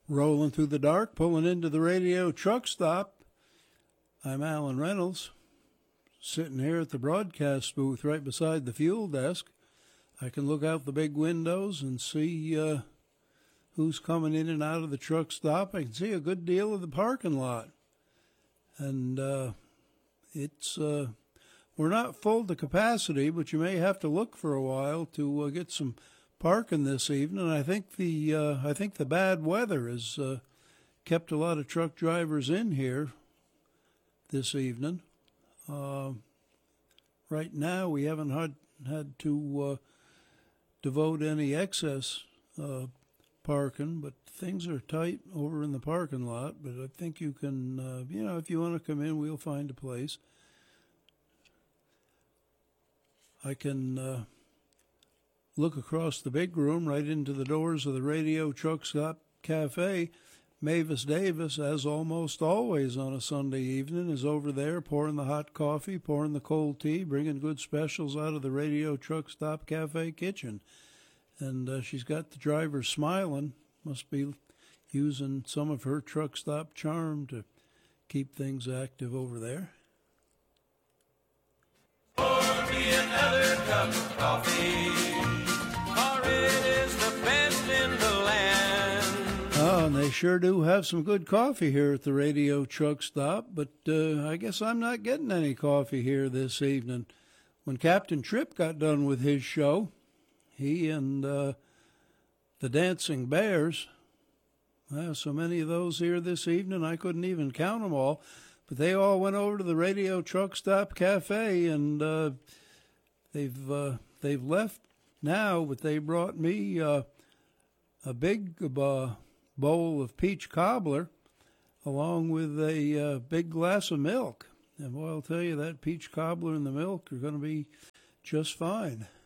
Rolling through the dark, pulling into the radio truck stop. I'm Alan Reynolds, sitting here at the broadcast booth right beside the fuel desk. I can look out the big windows and see who's coming in and out of the truck stop. I can see a good deal of the parking lot. And it's we're not full to capacity, but you may have to look for a while to get some parking this evening. I think the bad weather has kept a lot of truck drivers in here this evening. Right now, we haven't had to devote any excess parking, but things are tight over in the parking lot. But I think you can, if you want to come in, we'll find a place. I can look across the big room right into the doors of the Radio Truck Stop Cafe. Mavis Davis, as almost always on a Sunday evening, is over there pouring the hot coffee, pouring the cold tea, bringing good specials out of the Radio Truck Stop Cafe kitchen. And she's got the driver smiling. Must be using some of her truck stop charm to keep things active over there. Pour me another cup of coffee. It is the best in the land. Oh, and they sure do have some good coffee here at the Radio Truck Stop, but I guess I'm not getting any coffee here this evening. When Captain Tripp got done with his show, he and the Dancing Bears, so many of those here this evening, I couldn't even count them all, but they all went over to the Radio Truck Stop Cafe, and they've left now, but they brought me a big bowl of peach cobbler along with a big glass of milk. And boy, I'll tell you, that peach cobbler and the milk are going to be just fine.